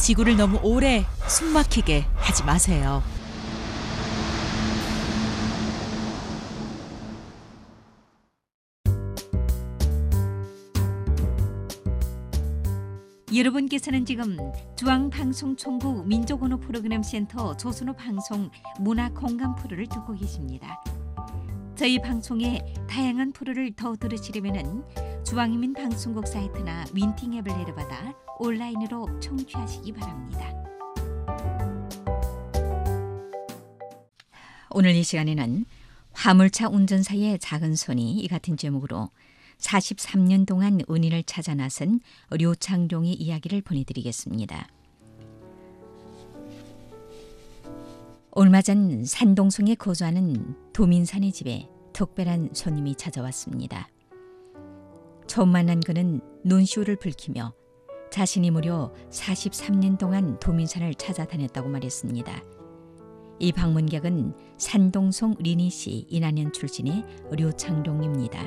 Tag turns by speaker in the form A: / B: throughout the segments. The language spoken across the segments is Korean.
A: 지구를 너무 오래 숨막히게 하지 마세요.
B: 여러분께서는 지금 중앙방송총국 민족언어 프로그램센터 조선어 방송 문화공감 프로를 듣고 계십니다. 저희 방송의 다양한 프로를 더 들으시려면 중앙인민방송국 사이트나 윈팅 앱을 내려받아 온라인으로 청취하시기 바랍니다. 오늘 이 시간에는 화물차 운전사의 작은 손이 이 같은 제목으로 43년 동안 은인을 찾아 나선 료창룡의 이야기를 보내드리겠습니다. 얼마 전 산동성에 거주하는 도민산의 집에 특별한 손님이 찾아왔습니다. 처음 만난 그는 눈시울을 붉히며 자신이 무려 43년 동안 도민산을 찾아다녔다고 말했습니다. 이 방문객은 산동성 리니시 인안현 출신의 료창룡입니다.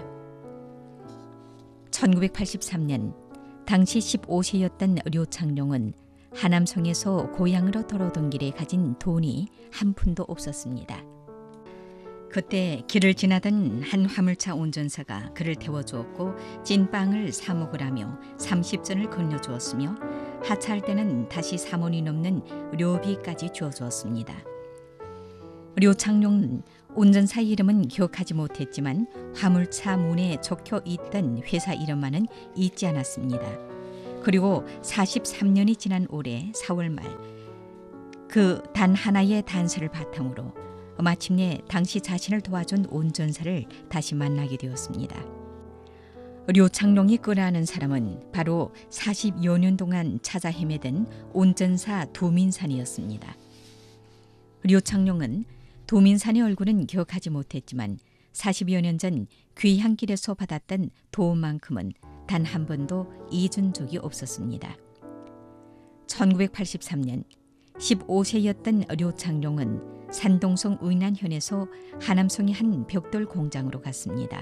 B: 1983년 당시 15세였던 료창룡은 하남성에서 고향으로 돌아오던 길에 가진 돈이 한 푼도 없었습니다. 그때 길을 지나던 한 화물차 운전사가 그를 태워주었고 찐빵을 사 먹으라며 30전을 건네주었으며 하차할 때는 다시 3원이 넘는 료비까지 주어주었습니다. 료창룡은 운전사 이름은 기억하지 못했지만 화물차 문에 적혀 있던 회사 이름만은 잊지 않았습니다. 그리고 43년이 지난 올해 4월 말 그 단 하나의 단서를 바탕으로 마침내 당시 자신을 도와준 운전사를 다시 만나게 되었습니다. 료창룡이 끌어안은 사람은 바로 40여 년 동안 찾아 헤매던 운전사 도민산이었습니다. 료창룡은 도민산의 얼굴은 기억하지 못했지만 40여 년 전 귀향길에서 받았던 도움만큼은 단 한 번도 잊은 적이 없었습니다. 1983년 15세였던 료창룡은 산동성 의난현에서 하남성의 한 벽돌 공장으로 갔습니다.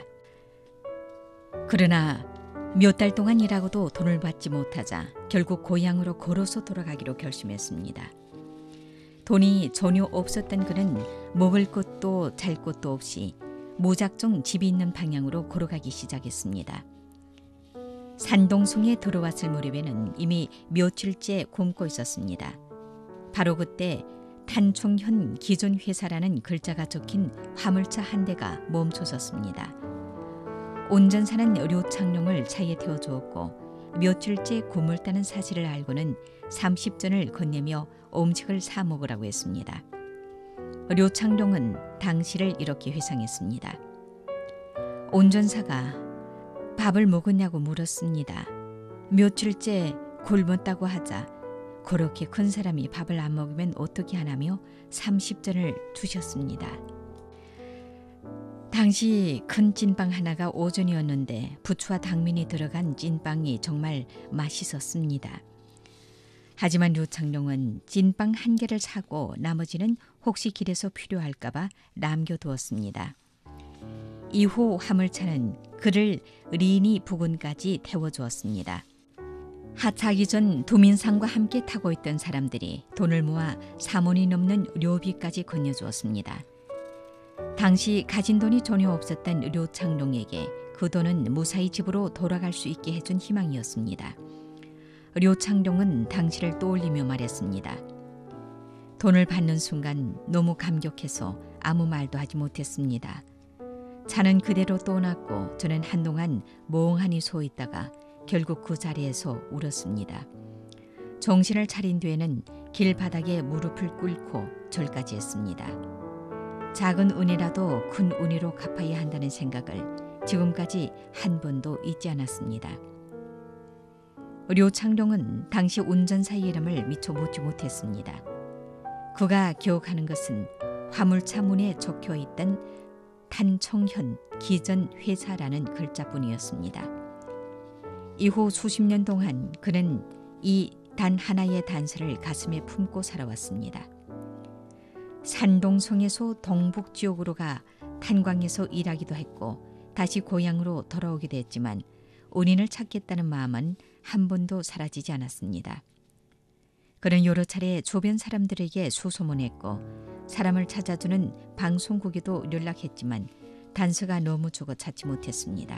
B: 그러나 몇 달 동안 일하고도 돈을 받지 못하자 결국 고향으로 걸어서 돌아가기로 결심했습니다. 돈이 전혀 없었던 그는 먹을 것도 잘 것도 없이 무작정 집이 있는 방향으로 걸어가기 시작했습니다. 산동성에 들어왔을 무렵에는 이미 며칠째 굶고 있었습니다. 바로 그때 탄총현 기존회사라는 글자가 적힌 화물차 한 대가 멈춰섰습니다. 운전사는 료창룡을 차에 태워주었고 며칠째 굶었다는 사실을 알고는 30전을 건네며 음식을 사 먹으라고 했습니다. 료창룡은 당시를 이렇게 회상했습니다. 운전사가 밥을 먹었냐고 물었습니다. 며칠째 굶었다고 하자 그렇게 큰 사람이 밥을 안 먹으면 어떻게 하나며 30전을 주셨습니다. 당시 큰 찐빵 하나가 5전이었는데 부추와 당면이 들어간 찐빵이 정말 맛있었습니다. 하지만 료창룡은 찐빵 한 개를 사고 나머지는 혹시 길에서 필요할까 봐 남겨두었습니다. 이후 화물차는 그를 리니 부근까지 태워주었습니다. 하차하기 전 도민상과 함께 타고 있던 사람들이 돈을 모아 3원이 넘는 료비까지 건네주었습니다. 당시 가진 돈이 전혀 없었던 료창룡에게 그 돈은 무사히 집으로 돌아갈 수 있게 해준 희망이었습니다. 료창룡은 당시를 떠올리며 말했습니다. 돈을 받는 순간 너무 감격해서 아무 말도 하지 못했습니다. 차는 그대로 떠났고 저는 한동안 멍하니 서 있다가 결국 그 자리에서 울었습니다. 정신을 차린 뒤에는 길바닥에 무릎을 꿇고 절까지 했습니다. 작은 은혜라도 큰 은혜로 갚아야 한다는 생각을 지금까지 한 번도 잊지 않았습니다. 료창룡은 당시 운전사의 이름을 미처 묻지 못했습니다. 그가 기억하는 것은 화물차 문에 적혀있던 탄총현 기전 회사라는 글자뿐이었습니다. 이후 수십 년 동안 그는 이 단 하나의 단서를 가슴에 품고 살아왔습니다. 산동성에서 동북지역으로 가 탄광에서 일하기도 했고 다시 고향으로 돌아오기도 했지만 은인을 찾겠다는 마음은 한 번도 사라지지 않았습니다. 그는 여러 차례 주변 사람들에게 수소문했고 사람을 찾아주는 방송국에도 연락했지만 단서가 너무 적어 찾지 못했습니다.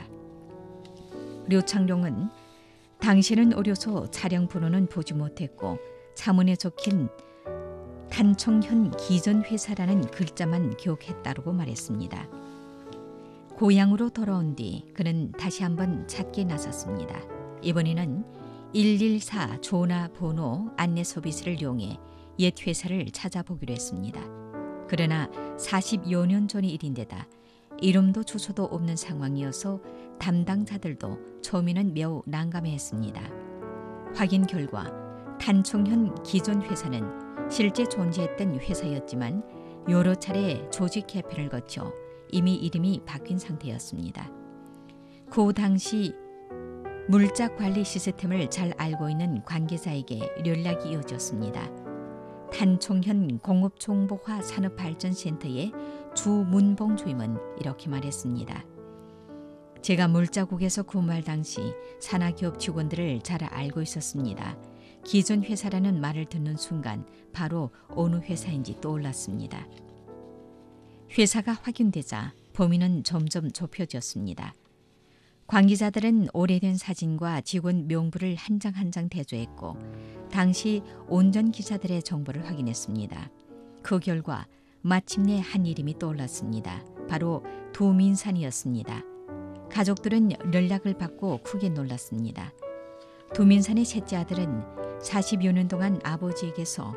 B: 류창룡은 당시에는 어려서 차량 번호는 보지 못했고 차문에 적힌 탄총현 기전회사라는 글자만 기억했다고 말했습니다. 고향으로 돌아온 뒤 그는 다시 한번 찾기에 나섰습니다. 이번에는 114 전화번호 안내 서비스를 이용해 옛 회사를 찾아보기로 했습니다. 그러나 40여 년 전의 일인데다 이름도 주소도 없는 상황이어서 담당자들도 처음에는 매우 난감해했습니다. 확인 결과 탄총현 기존 회사는 실제 존재했던 회사였지만 여러 차례 조직 개편을 거쳐 이미 이름이 바뀐 상태였습니다. 그 당시 물자 관리 시스템을 잘 알고 있는 관계자에게 연락이 이어졌습니다. 탄총현 공업정보화 산업발전센터의 주문봉 주임은 이렇게 말했습니다. 제가 물자국에서 근무할 당시 산하기업 직원들을 잘 알고 있었습니다. 기존 회사라는 말을 듣는 순간 바로 어느 회사인지 떠올랐습니다. 회사가 확인되자 범위는 점점 좁혀졌습니다. 관계자들은 오래된 사진과 직원 명부를 한 장 한 장 대조했고 당시 운전기사들의 정보를 확인했습니다. 그 결과 마침내 한 이름이 떠올랐습니다. 바로 두민산이었습니다. 가족들은 연락을 받고 크게 놀랐습니다. 두민산의 셋째 아들은 40여 년 동안 아버지에게서